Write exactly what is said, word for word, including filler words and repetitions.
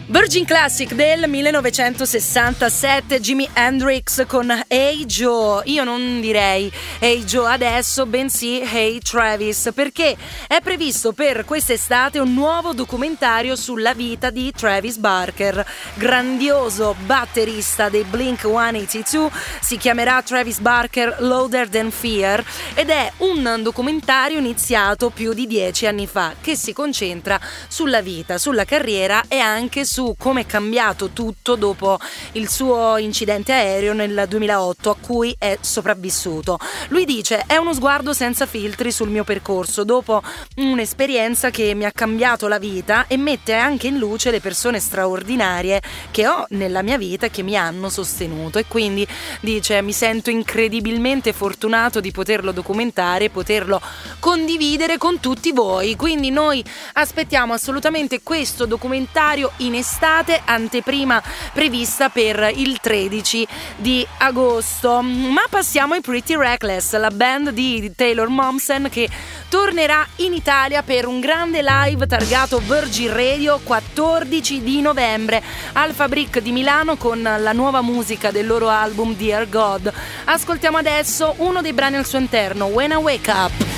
Virgin Classic del millenovecentosessantasette, Jimi Hendrix con Hey Joe. Io non direi Hey Joe adesso, bensì Hey Travis, perché è previsto per quest'estate un nuovo documentario sulla vita di Travis Barker, grandioso batterista dei Blink centottantadue. Si chiamerà Travis Barker Louder Than Fear ed è un documentario iniziato più di dieci anni fa che si concentra sulla vita, sulla carriera e anche su come è cambiato tutto dopo il suo incidente aereo nel duemilaotto a cui è sopravvissuto. Lui dice: è uno sguardo senza filtri sul mio percorso dopo un'esperienza che mi ha cambiato la vita e mette anche in luce le persone straordinarie che ho nella mia vita e che mi hanno sostenuto, e quindi dice: mi sento incredibilmente fortunato di poterlo documentare e poterlo condividere con tutti voi. Quindi noi aspettiamo assolutamente questo documentario in estate, anteprima prevista per il tredici di agosto. Ma passiamo ai Pretty Reckless, la band di Taylor Momsen che tornerà in Italia per un grande live targato Virgin Radio quattordici di novembre al Fabric di Milano con la nuova musica del loro album Dear God. Ascoltiamo adesso uno dei brani al suo interno, When I Wake Up.